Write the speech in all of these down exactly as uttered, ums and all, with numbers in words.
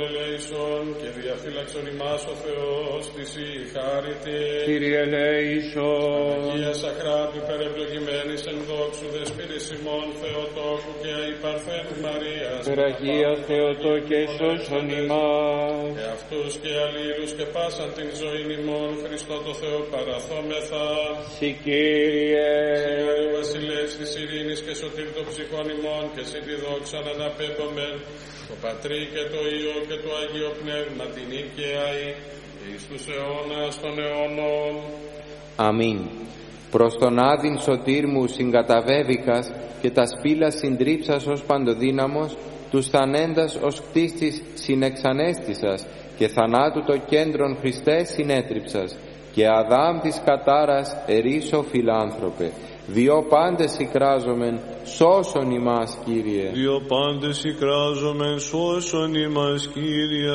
Ελέησον και διαφύλαξον ημάς ο Θεός της η χάρητη. Κύριε ελέησον. Αγία Σαχράτου υπερευλογημένης εν δόξου δεσποιρής ημών Θεοτόκου και αϊπαρθένου Μαρίας. Περαγία Θεοτό και σώσον ημάς. Και αυτούς και αλλήλους και πάσαν την ζωή ημών Χριστό το Θεό παραθόμεθα. Συ Κύριε. Συγχαρή βασιλεύς της ειρήνης και σωτήρ των ψυχών ημών και συ τη δόξαν αναπέμπομεν το Πατρί και το Υιό και το Άγιο Πνεύμα την οίκαια και εις τους αιώνας των αιώνων. Αμήν. Προς τον άδειν σωτήρ μου συγκαταβέβηκας και τα σπήλα συντρίψας ως παντοδύναμος, τους θανέντας ως κτίστης συνεξανέστησας και θανάτου το κέντρον Χριστέ συνέτριψας και Αδάμ της κατάρας ερήσω φιλάνθρωπε. Διό πάντες οικράζομεν, σώσον ημάς, Κύριε. Διό πάντες οικράζομεν, σώσον ημάς, Κύριε.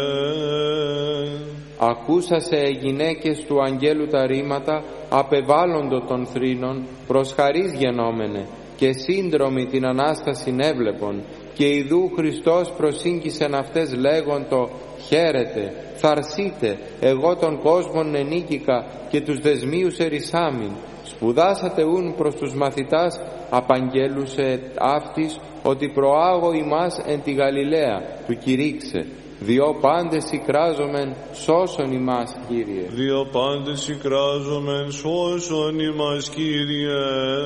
Ακούσασε γυναίκες του αγγέλου τα ρήματα, απεβάλλοντο των θρήνων, προς χαρίς γενόμενε, και σύνδρομοι την Ανάστασιν έβλεπον, και ιδού Χριστός προσήγγισεν αυτές λέγοντο, χαίρετε, θαρσείτε, εγώ τον κόσμον ενίκηκα και τους δεσμίους ερισάμιν. Σπουδάσατε ούν προς τους μαθητάς, απαγγέλουσε αυτής, ότι προάγω ημάς εν τη Γαλιλαία, του κηρύξε. Διό πάντες οικράζομεν, σώσον ημάς, Κύριε. Διό πάντες οικράζομεν, σώσον ημάς, Κύριε.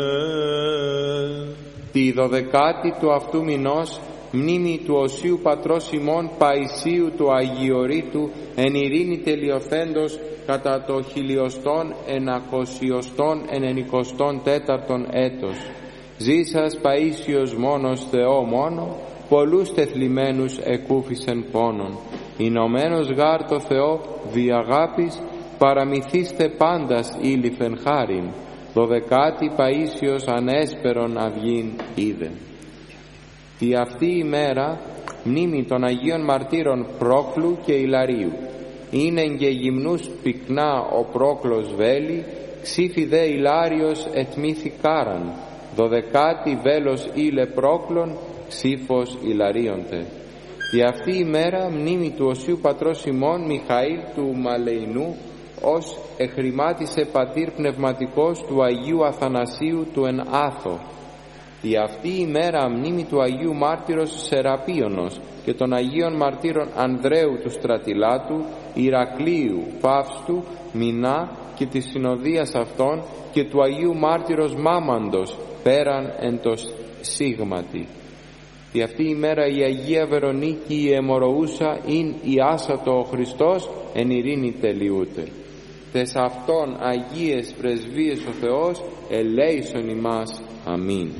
Τη δωδεκάτη του αυτού μηνός, μνήμη του Οσίου Πατρός ημών Παϊσίου του Αγιορείτου, εν ειρήνη τελειοθέντος, κατά το χιλιοστόν ενακοσιοστόν ενενικοστόν τέταρτον έτος. Ζήσας Παΐσιος μόνος Θεό μόνο, πολλούς τεθλιμμένους εκούφισεν πόνον. Ηνωμένος γάρ το Θεό δι' αγάπης, παραμυθίστε πάντας ήλιθεν χάριν. Δωδεκάτη Παΐσιος ανέσπερον αυγήν είδε. Τη αυτή ημέρα μνήμη των Αγίων Μαρτύρων Πρόκλου και Ιλαρίου. Είναι και γυμνούς πυκνά ο Πρόκλος βέλη, ξύφη δε Ιλάριος ετμήθη κάραν. Δωδεκάτη βέλος ήλε Πρόκλων, ξύφος Ιλαρίοντε. Τη αυτή ημέρα μνήμη του Οσίου Πατρός ημών Μιχαήλ του Μαλεϊνού, ως εχρημάτισε πατήρ πνευματικός του Αγίου Αθανασίου του εν Άθο. Τη αυτή ημέρα μνήμη του Αγίου Μάρτυρος Σεραπίωνος και των Αγίων Μαρτύρων Ανδρέου του Στρατιλάτου, Ηρακλείου, Φαύστου, Μινά και της συνοδείας αυτών και του Αγίου Μάρτυρος Μάμαντος πέραν εν το Σίγματι. Τη αυτή ημέρα η Αγία Βερονίκη η αιμορροούσα ειν η άσατο ο Χριστός εν ειρήνη τελειούται. Τες αυτών Αγίες πρεσβείες ο Θεός ελέησον ημάς. Αμήν.